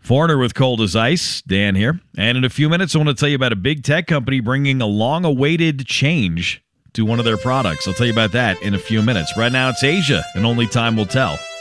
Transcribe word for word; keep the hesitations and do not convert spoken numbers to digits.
Foreigner with Cold as Ice, Dan here. And in a few minutes, I want to tell you about a big tech company bringing a long-awaited change to one of their products. I'll tell you about that in a few minutes. Right now, it's Asia, and only time will tell.